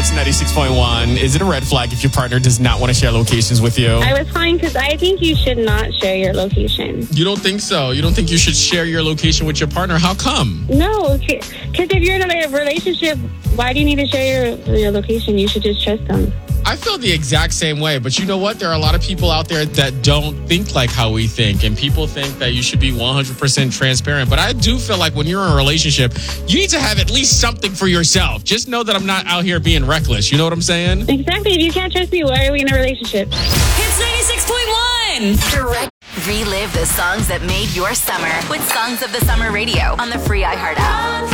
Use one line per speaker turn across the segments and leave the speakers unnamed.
Hits 96.1. Is it a red flag if your partner does not want to share locations with you?
I was fine because I think you should not share your location.
You don't think so? You don't think you should share your location with your partner? How come?
No, because if you're in a relationship, why do you need to share your location? You should just trust them.
I feel the exact same way, but you know what? There are a lot of people out there that don't think like how we think, and people think that you should be 100% transparent. But I do feel like when you're in a relationship, you need to have at least something for yourself. Just know that I'm not out here being reckless. You know what I'm saying?
Exactly. If you can't trust me, why are we in a relationship?
Hits 96.1.
Relive the songs that made your summer with Songs of the Summer Radio on the free iHeart app.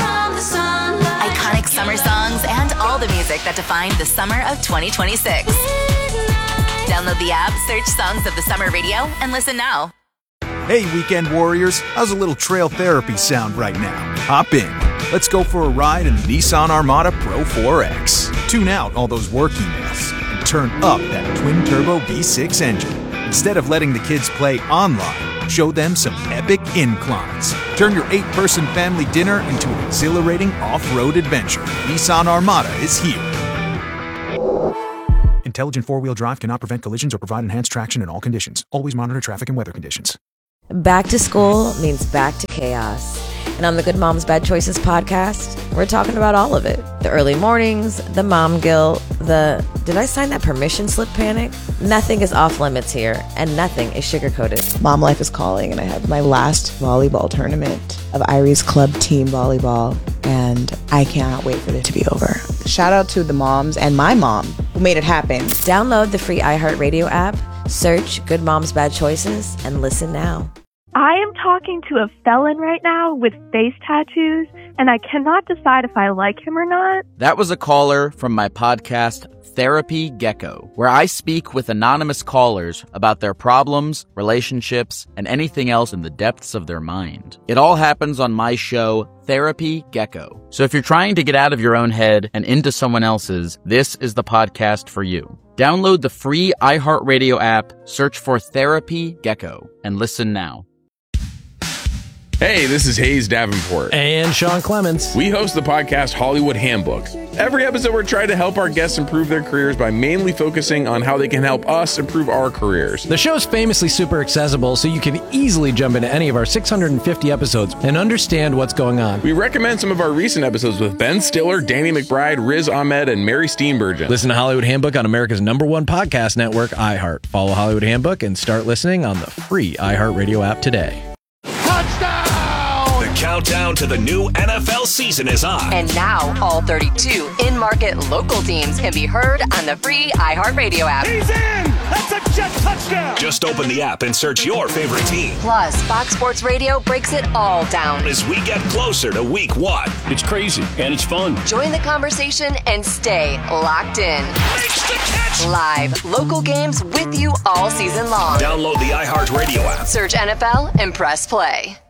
Iconic summer songs and all the music that defined the summer of 2026. Download the app, search Songs of the Summer Radio, and listen now.
Hey, weekend warriors. How's a little trail therapy sound right now? Hop in. Let's go for a ride in the Nissan Armada Pro 4X. Tune out all those work emails and turn up that twin-turbo V6 engine. Instead of letting the kids play online, show them some epic inclines. Turn your 8-person family dinner into an exhilarating off-road adventure. Nissan Armada is here. Intelligent four-wheel drive cannot prevent collisions or provide enhanced traction in all conditions. Always monitor traffic and weather conditions.
Back to school means back to chaos. And on the Good Moms Bad Choices podcast, we're talking about all of it. The early mornings, the mom guilt, the did I sign that permission slip panic? Nothing is off limits here, and nothing is sugar-coated.
Mom life is calling, and I have my last volleyball tournament of Irie's club team volleyball, and I cannot wait for it to be over. Shout out to the moms and my mom who made it happen.
Download the free iHeartRadio app, search Good Moms Bad Choices, and listen now.
I am talking to a felon right now with face tattoos, and I cannot decide if I like him or not.
That was a caller from my podcast, Therapy Gecko, where I speak with anonymous callers about their problems, relationships, and anything else in the depths of their mind. It all happens on my show, Therapy Gecko. So if you're trying to get out of your own head and into someone else's, this is the podcast for you. Download the free iHeartRadio app, search for Therapy Gecko, and listen now.
Hey, this is Hayes Davenport.
And Sean Clements.
We host the podcast Hollywood Handbook. Every episode, we're trying to help our guests improve their careers by mainly focusing on how they can help us improve our careers.
The show's famously super accessible, so you can easily jump into any of our 650 episodes and understand what's going on.
We recommend some of our recent episodes with Ben Stiller, Danny McBride, Riz Ahmed, and Mary Steenburgen.
Listen to Hollywood Handbook on America's #1 podcast network, iHeart. Follow Hollywood Handbook and start listening on the free iHeartRadio app today.
Countdown to the new NFL season is on.
And now, all 32 in-market local teams can be heard on the free iHeartRadio app.
He's in! That's a jet touchdown! Just open the app and search your favorite team.
Plus, Fox Sports Radio breaks it all down
as we get closer to week 1.
It's crazy, and it's fun.
Join the conversation and stay locked in.
Makes the catch!
Live, local games with you all season long.
Download the iHeartRadio app.
Search NFL and press play.